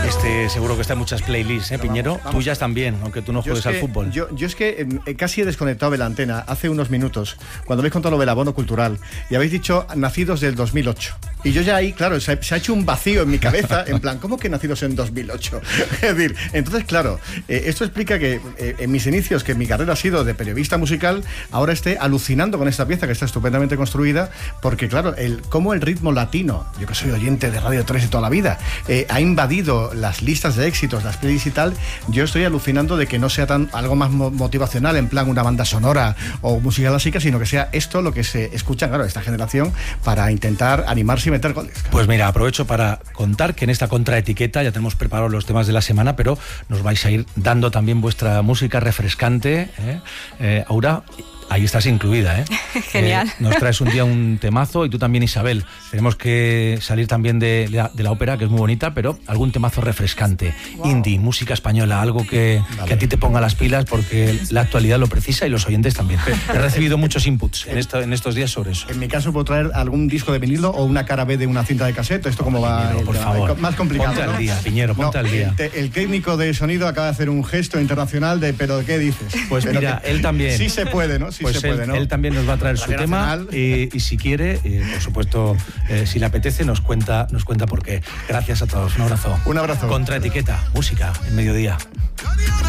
Seguro que está en muchas playlists, Piñero. Tuyas también, aunque tú no juegues al fútbol. Yo es que casi he desconectado de la antena hace unos minutos, cuando habéis contado lo del abono cultural, y habéis dicho nacidos del 2008. Y yo ya ahí, claro, se ha hecho un vacío en mi cabeza, en plan, ¿cómo que nacidos en 2008? Es decir, entonces, claro, esto explica que en mis inicios, que mi carrera ha sido de periodista musical, ahora esté alucinando con esta pieza que está estupendamente construida, porque, claro, cómo el ritmo latino, yo que soy oyente de Radio 3 de toda la vida, ha invadido las listas de éxitos, las playlists y tal. Yo estoy alucinando de que no sea algo más motivacional, en plan una banda sonora o música clásica, sino que sea esto lo que se escucha, claro, esta generación, para intentar animarse y meter goles. Pues mira, aprovecho para contar que en esta contraetiqueta ya tenemos preparados los temas de la semana, pero nos vais a ir dando también vuestra música refrescante, Aura. Ahí estás incluida, Genial. Nos traes un día un temazo, y tú también, Isabel. Tenemos que salir también de la ópera, que es muy bonita, pero algún temazo refrescante. Wow. Indie, música española, algo que a ti te ponga las pilas, porque la actualidad lo precisa y los oyentes también. He recibido muchos inputs en estos días sobre eso. En mi caso puedo traer algún disco de vinilo o una cara B de una cinta de cassette. ¿Esto cómo va? Piñero, por favor. Más complicado, ponte al día, Piñero, ponte al día. El técnico de sonido acaba de hacer un gesto internacional de ¿pero qué dices? Pues pero mira, él también. Sí se puede, ¿no? Sí pues se puede, ¿no? Él también nos va a traer su tema y si quiere, por supuesto, si le apetece, nos cuenta por qué. Gracias a todos. Un abrazo. Un abrazo. Contraetiqueta, música en mediodía.